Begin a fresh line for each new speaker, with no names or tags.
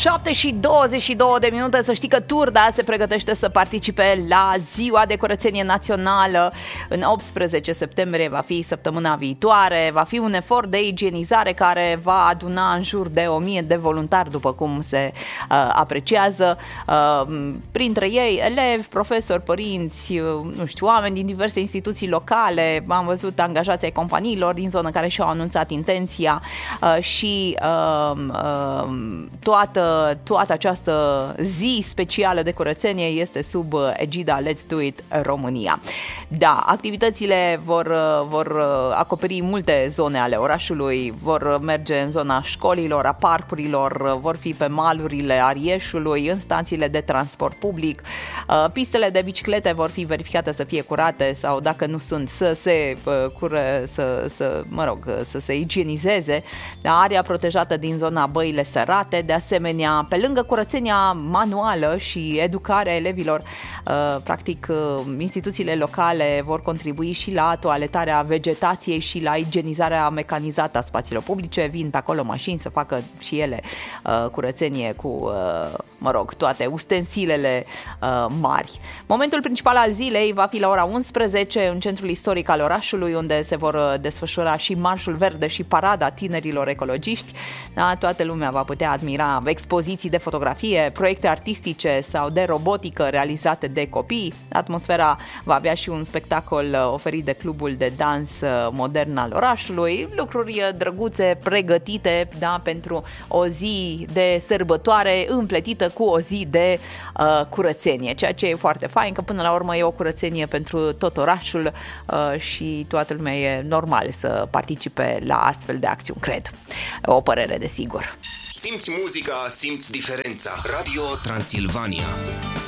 7:22. Să știi că Turda se pregătește să participe la Ziua de Curățenie Națională. În 18 septembrie va fi săptămâna viitoare. Va fi un efort de igienizare care va aduna în jur de 1000 de voluntari, după cum se apreciază. Printre ei elevi, profesori, părinți, nu știu, oameni din diverse instituții locale. Am văzut angajații ai companiilor din zonă care și-au anunțat intenția și toată această zi specială de curățenie este sub egida Let's Do It România. Da, activitățile vor acoperi multe zone ale orașului, vor merge în zona școlilor, a parcurilor, vor fi pe malurile Arieșului, în stațiile de transport public, pistele de biciclete vor fi verificate să fie curate sau dacă nu sunt să se igienizeze, area protejată din zona Băile Sărate. De asemenea, pe lângă curățenia manuală și educarea elevilor, practic instituțiile locale vor contribui și la toaletarea vegetației și la igienizarea mecanizată a spațiilor publice. Vin pe acolo mașini să facă și ele curățenie cu toate ustensilele mari. Momentul principal al zilei va fi la ora 11 în centrul istoric al orașului, unde se vor desfășura și Marșul Verde și Parada Tinerilor Ecologiști. Da, toată lumea va putea admira expoziții de fotografie, proiecte artistice sau de robotică realizate de copii. Atmosfera va avea și un spectacol oferit de clubul de dans modern al orașului, lucruri drăguțe pregătite, da, pentru o zi de sărbătoare împletită cu o zi de curățenie, ceea ce e foarte fain, că până la urmă e o curățenie pentru tot orașul și toată lumea e normal să participe la astfel de acțiuni, cred. O părere, desigur.
Simți muzica, simți diferența. Radio Transilvania.